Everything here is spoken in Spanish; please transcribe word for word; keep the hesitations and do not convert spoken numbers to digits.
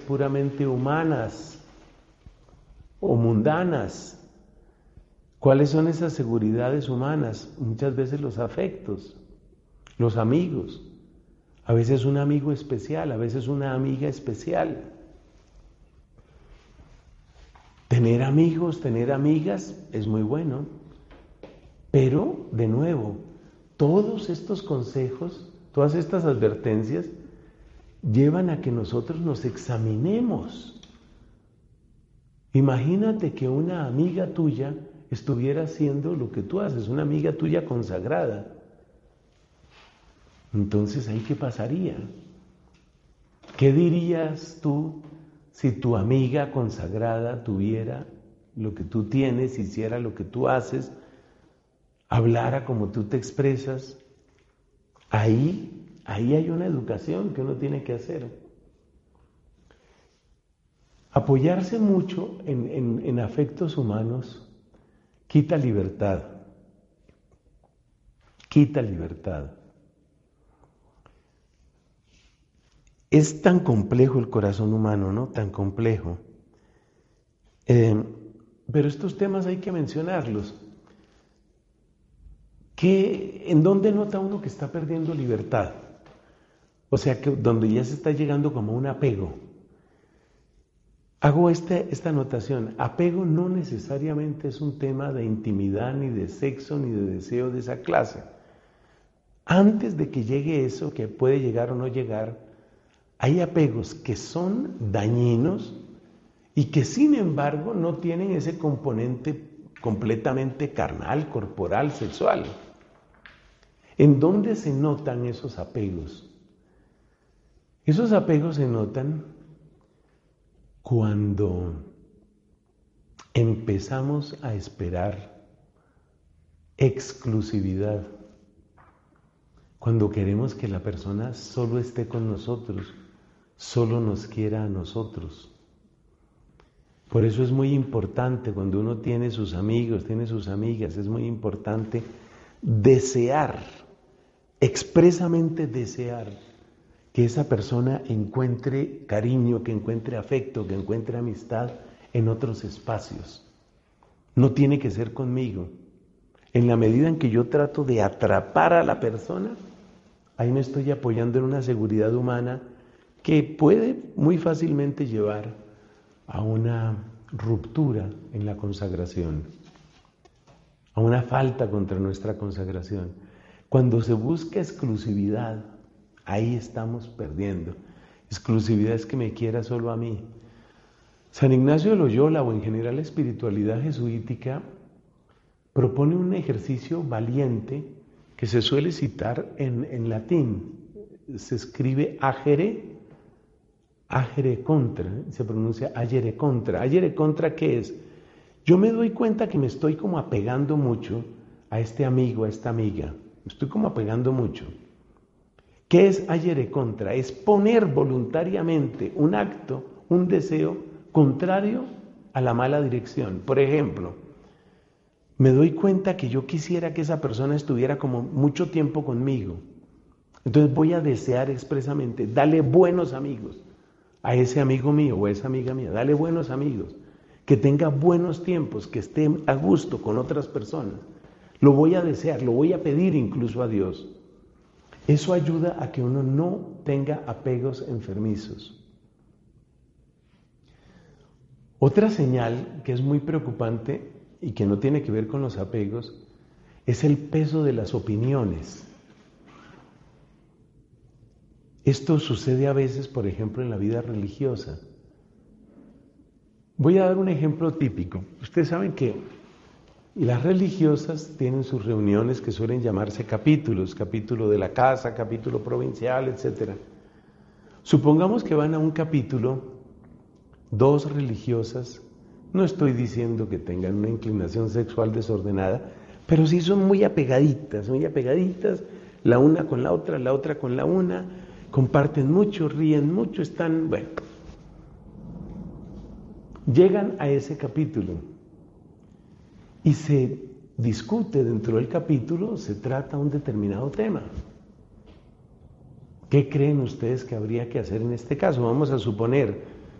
puramente humanas o mundanas. ¿Cuáles son esas seguridades humanas? Muchas veces los afectos, los amigos, a veces un amigo especial, a veces una amiga especial. Tener amigos, tener amigas es muy bueno, pero de nuevo, todos estos consejos, todas estas advertencias llevan a que nosotros nos examinemos. Imagínate que una amiga tuya estuviera haciendo lo que tú haces, una amiga tuya consagrada. Entonces, ¿ahí qué pasaría? ¿Qué dirías tú si tu amiga consagrada tuviera lo que tú tienes, hiciera lo que tú haces, hablara como tú te expresas? Ahí, ahí hay una educación que uno tiene que hacer. Apoyarse mucho en, en, en afectos humanos quita libertad, quita libertad. Es tan complejo el corazón humano, ¿no? Tan complejo. Eh, pero estos temas hay que mencionarlos. ¿Qué, ¿En dónde nota uno que está perdiendo libertad? O sea, que donde ya se está llegando como un apego. Hago este, esta anotación. Apego no necesariamente es un tema de intimidad, ni de sexo, ni de deseo de esa clase. Antes de que llegue eso, que puede llegar o no llegar, hay apegos que son dañinos y que sin embargo no tienen ese componente completamente carnal, corporal, sexual. ¿En dónde se notan esos apegos? Esos apegos se notan cuando empezamos a esperar exclusividad, cuando queremos que la persona solo esté con nosotros, solo nos quiera a nosotros. Por eso es muy importante cuando uno tiene sus amigos, tiene sus amigas, es muy importante desear, expresamente desear que esa persona encuentre cariño, que encuentre afecto, que encuentre amistad en otros espacios. No tiene que ser conmigo. En la medida en que yo trato de atrapar a la persona, ahí me estoy apoyando en una seguridad humana que puede muy fácilmente llevar a una ruptura en la consagración, a una falta contra nuestra consagración. Cuando se busca exclusividad, ahí estamos perdiendo. Exclusividad es que me quiera solo a mí. San Ignacio de Loyola, o en general la espiritualidad jesuítica, propone un ejercicio valiente que se suele citar en, en latín. Se escribe agere, agere contra, se pronuncia agere contra. Agere contra, ¿qué es? Yo me doy cuenta que me estoy como apegando mucho a este amigo, a esta amiga. Me estoy como apegando mucho. ¿Qué es agere contra? Es poner voluntariamente un acto, un deseo contrario a la mala dirección. Por ejemplo, me doy cuenta que yo quisiera que esa persona estuviera como mucho tiempo conmigo. Entonces voy a desear expresamente, dale buenos amigos a ese amigo mío o a esa amiga mía, dale buenos amigos, que tenga buenos tiempos, que esté a gusto con otras personas. Lo voy a desear, lo voy a pedir incluso a Dios. Eso ayuda a que uno no tenga apegos enfermizos. Otra señal que es muy preocupante y que no tiene que ver con los apegos es el peso de las opiniones. Esto sucede a veces, por ejemplo, en la vida religiosa. Voy a dar un ejemplo típico. Ustedes saben que las religiosas tienen sus reuniones que suelen llamarse capítulos, capítulo de la casa, capítulo provincial, etcétera. Supongamos que van a un capítulo dos religiosas. No estoy diciendo que tengan una inclinación sexual desordenada, pero sí son muy apegaditas, muy apegaditas, la una con la otra, la otra con la una, comparten mucho, ríen mucho, están, bueno. Llegan a ese capítulo y se discute dentro del capítulo, se trata un determinado tema. ¿Qué creen ustedes que habría que hacer en este caso? Vamos a suponer,